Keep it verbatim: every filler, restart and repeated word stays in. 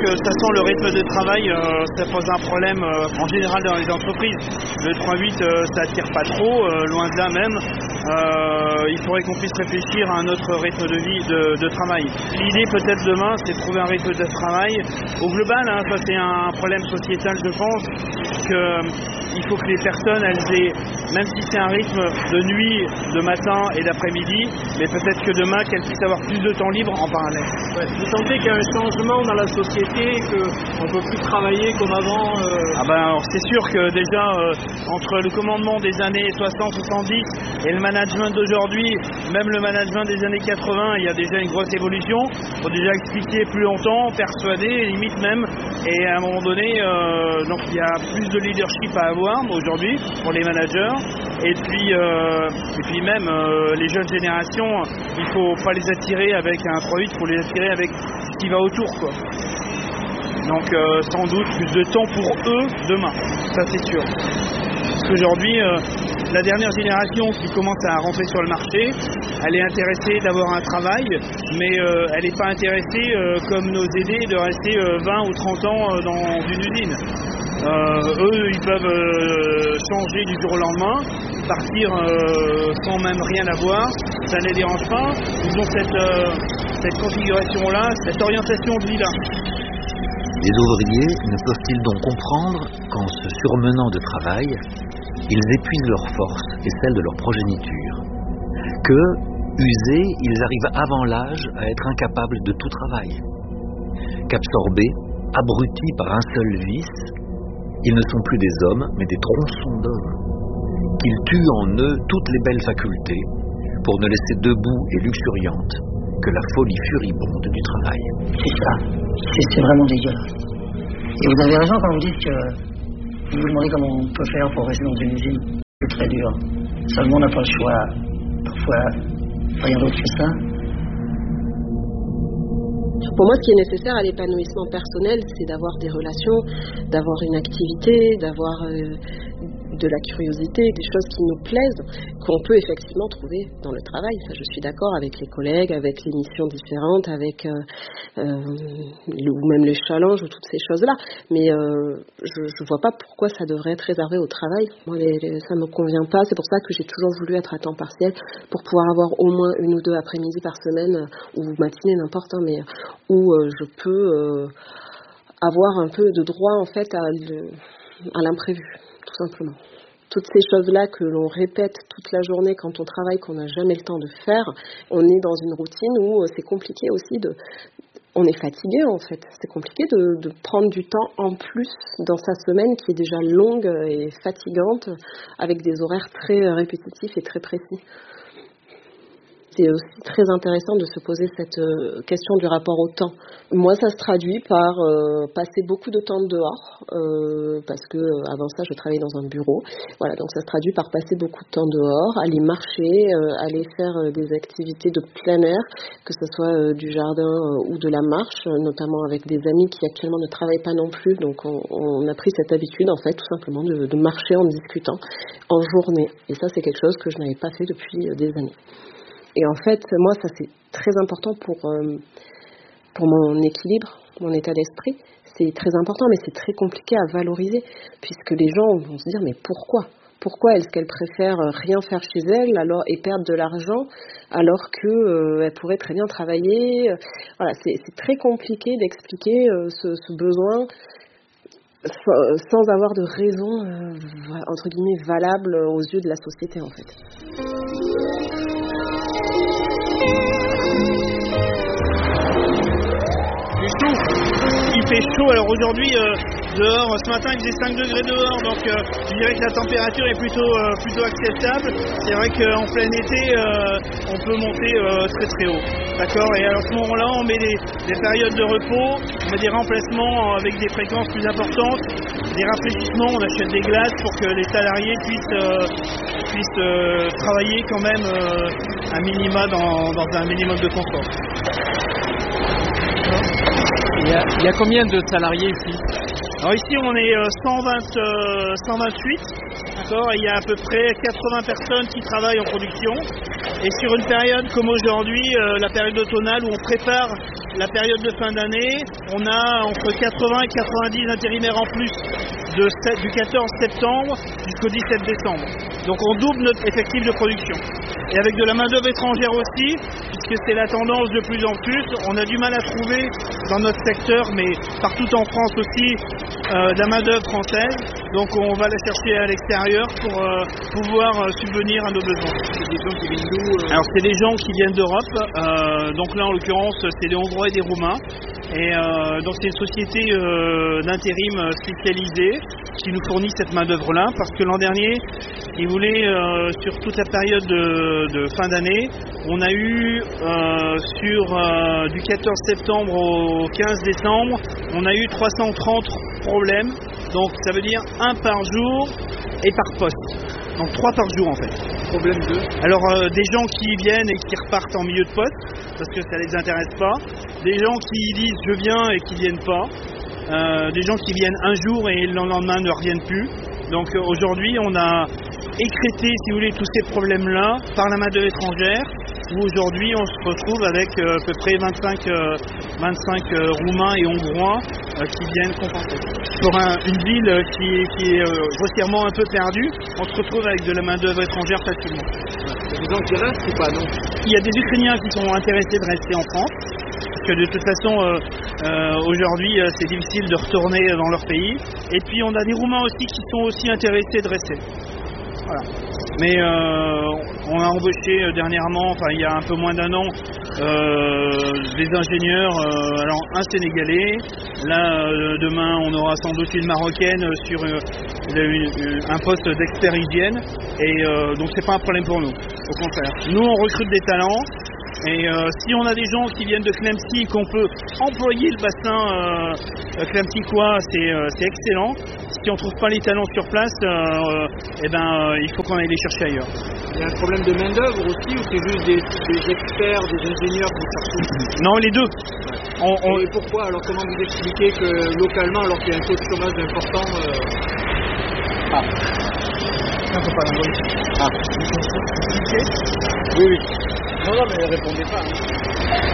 que de toute façon le rythme de travail euh, ça pose un problème euh, en général dans les entreprises. Le trois huit euh, ça attire pas trop, euh, loin de là même. Euh, il faudrait qu'on puisse réfléchir à un autre rythme de vie, de, de travail. L'idée peut-être demain c'est de trouver un rythme de travail au global, hein, ça c'est un problème sociétal je pense, que il faut que les personnes elles aient, même si c'est un rythme de nuit, de matin et d'après-midi, mais peut-être que demain qu'elles puissent avoir plus de temps libre en parallèle. Ouais, vous sentez qu'il y a un changement dans la société, qu'on ne peut plus travailler comme avant euh... Ah ben alors c'est sûr que déjà euh, entre le commandement des années soixante soixante-dix et le management d'aujourd'hui, même le management des années quatre-vingts, il y a déjà une grosse évolution. Il faut déjà expliquer plus longtemps, persuader, limite même, et à un moment donné, euh, donc il y a plus de leadership à avoir aujourd'hui pour les managers. Et puis, euh, et puis même euh, les jeunes générations, il ne faut pas les attirer avec un trois huit, il faut les attirer avec ce qui va autour, quoi. Donc euh, sans doute plus de temps pour eux demain, ça c'est sûr. Parce qu'aujourd'hui, euh, la dernière génération qui commence à rentrer sur le marché, elle est intéressée d'avoir un travail, mais euh, elle n'est pas intéressée euh, comme nos aînés de rester euh, vingt ou trente ans euh, dans une usine. Euh, eux, ils peuvent euh, changer du jour au lendemain, partir euh, sans même rien avoir, ça ne les dérange pas. Ils ont cette, euh, cette configuration-là, cette orientation de vie-là. Les ouvriers ne peuvent-ils donc comprendre qu'en se surmenant de travail, ils épuisent leurs forces et celles de leur progéniture, que, usés, ils arrivent avant l'âge à être incapables de tout travail, qu'absorbés, abrutis par un seul vice, ils ne sont plus des hommes, mais des tronçons d'hommes, qu'ils tuent en eux toutes les belles facultés pour ne laisser debout et luxuriantes que la folie furibonde du travail. C'est ça, c'est, c'est vraiment dégueulasse. Et vous avez raison quand vous dites que vous vous demandez comment on peut faire pour rester dans une usine. C'est très dur. Seulement on n'a pas le choix. Parfois, rien d'autre que ça. Pour moi, ce qui est nécessaire à l'épanouissement personnel, c'est d'avoir des relations, d'avoir une activité, d'avoir euh, de la curiosité, des choses qui nous plaisent, qu'on peut effectivement trouver dans le travail. Ça, je suis d'accord avec les collègues, avec les missions différentes, avec euh, euh, ou même les challenges ou toutes ces choses-là. Mais euh, je ne vois pas pourquoi ça devrait être réservé au travail. Moi, les, les, ça ne me convient pas. C'est pour ça que j'ai toujours voulu être à temps partiel, pour pouvoir avoir au moins une ou deux après-midi par semaine, ou matinée, n'importe, hein, mais où euh, je peux euh, avoir un peu de droit en fait à, le, à l'imprévu, tout simplement. Toutes ces choses-là que l'on répète toute la journée quand on travaille, qu'on n'a jamais le temps de faire, on est dans une routine où c'est compliqué aussi de... On est fatigué en fait, c'est compliqué de, de prendre du temps en plus dans sa semaine qui est déjà longue et fatigante, avec des horaires très répétitifs et très précis. C'est aussi très intéressant de se poser cette euh, question du rapport au temps. Moi, ça se traduit par euh, passer beaucoup de temps dehors, euh, parce que euh, avant ça, je travaillais dans un bureau. Voilà, donc ça se traduit par passer beaucoup de temps dehors, aller marcher, euh, aller faire euh, des activités de plein air, que ce soit euh, du jardin euh, ou de la marche, euh, notamment avec des amis qui actuellement ne travaillent pas non plus. Donc on, on a pris cette habitude, en fait, tout simplement, de, de marcher en discutant en journée. Et ça, c'est quelque chose que je n'avais pas fait depuis euh, des années. Et en fait, moi, ça c'est très important pour, euh, pour mon équilibre, mon état d'esprit. C'est très important, mais c'est très compliqué à valoriser, puisque les gens vont se dire, mais pourquoi ? Pourquoi est-ce qu'elles préfèrent rien faire chez elles alors, et perdre de l'argent alors qu'elles euh, pourraient très bien travailler ? Voilà, c'est, c'est très compliqué d'expliquer euh, ce, ce besoin sans avoir de raison, euh, entre guillemets, valable aux yeux de la société, en fait. Il fait chaud, alors aujourd'hui euh, dehors, ce matin il faisait cinq degrés dehors, donc euh, je dirais que la température est plutôt, euh, plutôt acceptable. C'est vrai qu'en plein été euh, on peut monter euh, très très haut, d'accord. Et à ce moment-là on met des, des périodes de repos, on met des remplacements avec des fréquences plus importantes, des rafraîchissements, on achète des glaces pour que les salariés puissent, euh, puissent euh, travailler quand même euh, un minima dans, dans un minimum de confort. Il y, a, il y a combien de salariés ici ? Alors ici on est euh, cent vingt, euh, cent vingt-huit, d'accord, et il y a à peu près quatre-vingts personnes qui travaillent en production. Et sur une période comme aujourd'hui, euh, la période automnale où on prépare la période de fin d'année, on a entre quatre-vingts et quatre-vingt-dix intérimaires en plus de, du quatorze septembre jusqu'au dix-sept décembre. Donc on double notre effectif de production. Et avec de la main-d'œuvre étrangère aussi, puisque c'est la tendance de plus en plus, on a du mal à trouver dans notre secteur, mais partout en France aussi, euh, de la main-d'œuvre française. Donc on va la chercher à l'extérieur pour euh, pouvoir euh, subvenir à nos besoins. C'est des gens qui viennent d'où euh... Alors c'est des gens qui viennent d'Europe, euh, donc là en l'occurrence c'est des Hongrois et des Roumains. Et euh, donc c'est une société euh, d'intérim spécialisée qui nous fournit cette main-d'œuvre-là, parce que l'an dernier, si vous voulez, euh, sur toute la période de, de fin d'année, on a eu euh, sur euh, du quatorze septembre au quinze décembre, on a eu trois cent trente problèmes. Donc ça veut dire un par jour et par poste. Donc trois par jour en fait. Problème deux. Alors euh, des gens qui viennent et qui repartent en milieu de poste parce que ça les intéresse pas. Des gens qui disent je viens et qui viennent pas. Euh, des gens qui viennent un jour et le lendemain ne reviennent plus. Donc euh, aujourd'hui on a écrété, si vous voulez, tous ces problèmes-là par la main-d'œuvre étrangère, où aujourd'hui on se retrouve avec euh, à peu près vingt-cinq, euh, vingt-cinq euh, Roumains et Hongrois euh, qui viennent compenser. Pour un, une ville euh, qui, qui est euh, grossièrement un peu perdue, on se retrouve avec de la main-d'œuvre étrangère facilement. Il y a des gens qui restent ou pas, non? Il y a des Ukrainiens qui sont intéressés de rester en France, parce que de toute façon euh, euh, aujourd'hui euh, c'est difficile de retourner dans leur pays. Et puis on a des Roumains aussi qui sont aussi intéressés de rester. Voilà. Mais euh, on a embauché euh, dernièrement, enfin il y a un peu moins d'un an, euh, des ingénieurs, euh, alors un Sénégalais, là euh, demain on aura sans doute une Marocaine sur euh, une, un poste d'expert hygiène, et euh, donc c'est pas un problème pour nous, au contraire. Nous on recrute des talents, et euh, si on a des gens qui viennent de Clamecy, qu'on peut employer le bassin euh, Clamecy-Quoi, c'est, euh, c'est excellent. Si on ne trouve pas les talents sur place, euh, eh ben, euh, il faut qu'on aille les chercher ailleurs. Il y a un problème de main-d'œuvre aussi, ou c'est juste des, des experts, des ingénieurs qui cherchent? Non, les deux. On, on... Et pourquoi? Alors comment vous expliquez que localement, alors qu'il y a un taux de chômage important... Euh... Ah. Non, faut pas l'envoyer. Ah. Oui, oui. Non, non, mais répondez pas. Hein.